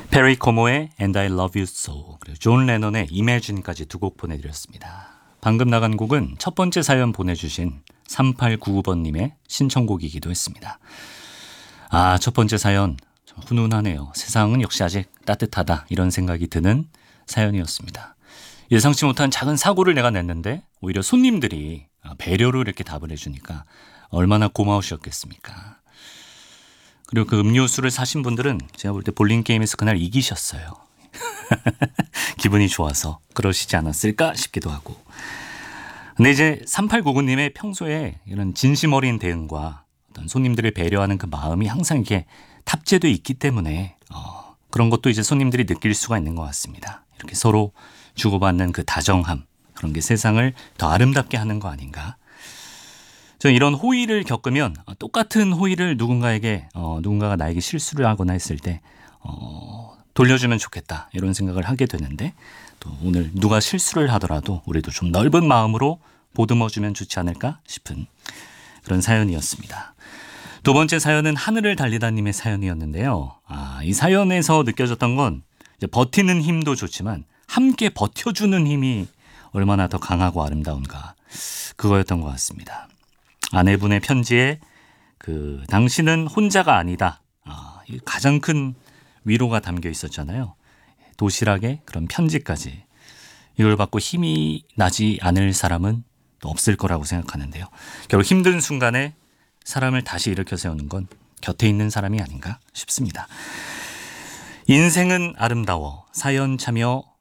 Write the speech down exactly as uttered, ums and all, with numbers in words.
페리 코모의 And I Love You So 그리고 존 레넌의 Imagine까지 두 곡 보내드렸습니다. 방금 나간 곡은 첫 번째 사연 보내주신 삼팔구구 번님의 신청곡이기도 했습니다. 아, 첫 번째 사연 좀 훈훈하네요. 세상은 역시 아직 따뜻하다 이런 생각이 드는 사연이었습니다. 예상치 못한 작은 사고를 내가 냈는데 오히려 손님들이 배려로 이렇게 답을 해주니까 얼마나 고마우셨겠습니까. 그리고 그 음료수를 사신 분들은 제가 볼 때 볼링 게임에서 그날 이기셨어요. 기분이 좋아서 그러시지 않았을까 싶기도 하고. 근데 이제 삼팔구구님의 평소에 이런 진심 어린 대응과 어떤 손님들을 배려하는 그 마음이 항상 이렇게 탑재되어 있기 때문에 어, 그런 것도 이제 손님들이 느낄 수가 있는 것 같습니다. 이렇게 서로 주고받는 그 다정함, 그런 게 세상을 더 아름답게 하는 거 아닌가. 저는 이런 호의를 겪으면 똑같은 호의를 누군가에게 어, 누군가가 나에게 실수를 하거나 했을 때 어, 돌려주면 좋겠다 이런 생각을 하게 되는데 또 오늘 누가 실수를 하더라도 우리도 좀 넓은 마음으로 보듬어주면 좋지 않을까 싶은 그런 사연이었습니다. 두 번째 사연은 하늘을 달리다님의 사연이었는데요. 아, 이 사연에서 느껴졌던 건 이제 버티는 힘도 좋지만 함께 버텨주는 힘이 얼마나 더 강하고 아름다운가 그거였던 것 같습니다. 아내분의 편지에 그 당신은 혼자가 아니다. 아, 가장 큰 위로가 담겨 있었잖아요. 도시락에 그런 편지까지. 이걸 받고 힘이 나지 않을 사람은 또 없을 거라고 생각하는데요. 결국 힘든 순간에 사람을 다시 일으켜 세우는 건 곁에 있는 사람이 아닌가 싶습니다. 인생은 아름다워. 사연 참여